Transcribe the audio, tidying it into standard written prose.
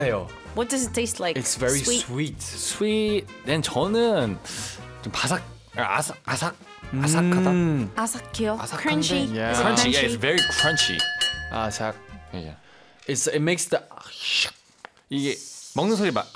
해요. What does it taste like? It's very sweet. sweet. 는 저는 좀 아삭하다. 아삭해요. 아삭한데? Crunchy. Yeah. Is it Crunchy. Yeah, it's very crunchy. 아삭. Yeah. It makes the 이게 먹는 소리